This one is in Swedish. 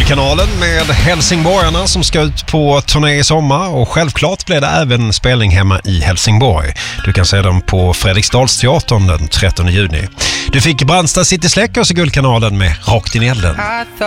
Guldkanalen med Helsingborgarna som ska ut på turné i sommar, och självklart blir det även spelning hemma i Helsingborg. Du kan se dem på Fredriksdalsteatern den 13 juni. Du fick Brandsta City Släckers i Guldkanalen med Rakt in i elden.